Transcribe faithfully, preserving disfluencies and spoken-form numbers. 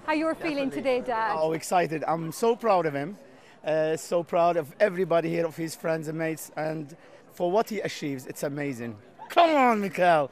How you're feeling today, Dad? Oh, excited. I'm so proud of him. Uh, so proud of everybody here, of his friends and mates, and for what he achieves. It's amazing. Come on, Mikael.